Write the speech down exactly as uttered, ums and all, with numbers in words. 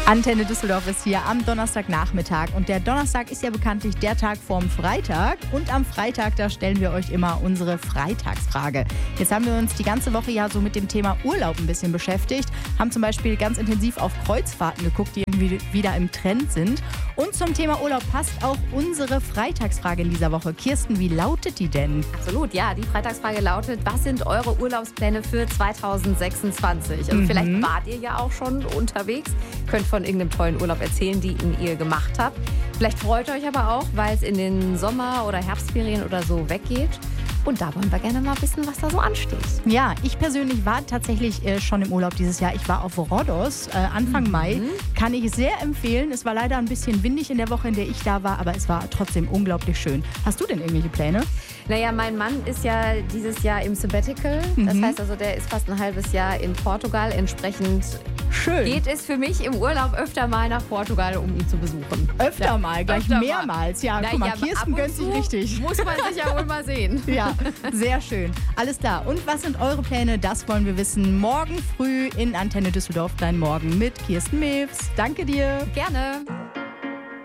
Antenne Düsseldorf ist hier am Donnerstagnachmittag und der Donnerstag ist ja bekanntlich der Tag vorm Freitag und am Freitag, da stellen wir euch immer unsere Freitagsfrage. Jetzt haben wir uns die ganze Woche ja so mit dem Thema Urlaub ein bisschen beschäftigt, haben zum Beispiel ganz intensiv auf Kreuzfahrten geguckt, die irgendwie wieder im Trend sind. Und zum Thema Urlaub passt auch unsere Freitagsfrage in dieser Woche. Kirsten, wie lautet die denn? Absolut, ja. Die Freitagsfrage lautet, was sind eure Urlaubspläne für zweitausendsechsundzwanzig? Also Mhm. vielleicht wart ihr ja auch schon unterwegs, könnt von irgendeinem tollen Urlaub erzählen, den ihr gemacht habt. Vielleicht freut ihr euch aber auch, weil es in den Sommer- oder Herbstferien oder so weggeht. Und da wollen wir gerne mal wissen, was da so ansteht. Ja, ich persönlich war tatsächlich äh, schon im Urlaub dieses Jahr. Ich war auf Rhodos äh, Anfang Mhm. Mai. Kann ich sehr empfehlen. Es war leider ein bisschen windig in der Woche, in der ich da war, aber es war trotzdem unglaublich schön. Hast du denn irgendwelche Pläne? Naja, mein Mann ist ja dieses Jahr im Sabbatical. Das Mhm. heißt also, der ist fast ein halbes Jahr in Portugal. Entsprechend Schön. geht es für mich im Urlaub öfter mal nach Portugal, um ihn zu besuchen. Öfter Ja, mal, gleich öfter mal. mehrmals. Ja, Na guck mal, ja, Kirsten ab und gönnt sich zu richtig. Muss man sich ja wohl mal sehen. Ja, sehr schön. Alles klar. Und was sind eure Pläne? Das wollen wir wissen. Morgen früh in Antenne Düsseldorf, dein Morgen mit Kirsten Mewes. Danke dir. Gerne.